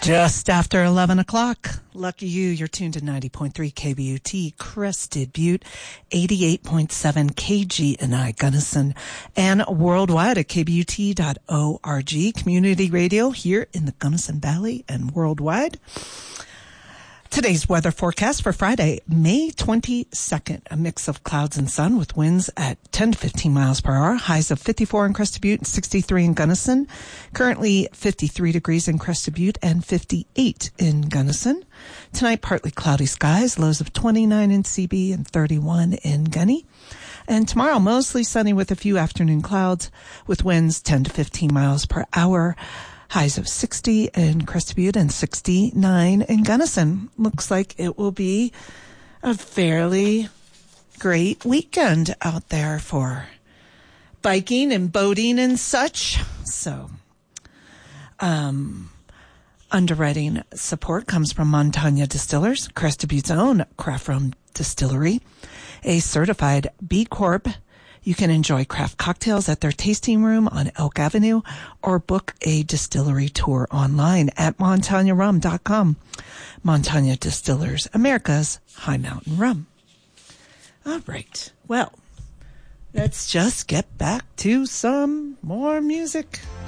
Just after 11 o'clock. Lucky you, you're tuned to 90.3 KBUT, Crested Butte, 88.7 KGNI Gunnison, and worldwide at kbut.org. Community radio here in the Gunnison Valley and worldwide. Today's weather forecast for Friday, May 22nd, a mix of clouds and sun with winds at 10 to 15 miles per hour, highs of 54 in Crested Butte and 63 in Gunnison. Currently 53 degrees in Crested Butte and 58 in Gunnison. Tonight, partly cloudy skies, lows of 29 in CB and 31 in Gunny. And tomorrow, mostly sunny with a few afternoon clouds with winds 10 to 15 miles per hour. Highs of 60 in Crested Butte and 69 in Gunnison. Looks like it will be a fairly great weekend out there for biking and boating and such. So, underwriting support comes from Montagna Distillers, Crested Butte's own craft rum distillery, a certified B Corp. You can enjoy craft cocktails at their tasting room on Elk Avenue or book a distillery tour online at montagnarum.com. Montagna Distillers, America's High Mountain Rum. All right. Well, let's just get back to some more music.